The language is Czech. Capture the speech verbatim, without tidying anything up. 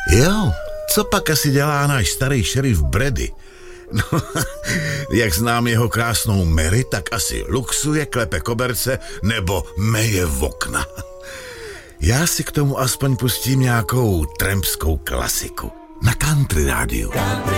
Jo, co pak asi dělá náš starý šerif Brady? No, jak znám jeho krásnou Mary, tak asi luxuje, klepe koberce nebo meje v okna. Já si k tomu aspoň pustím nějakou trampskou klasiku na Country rádiu.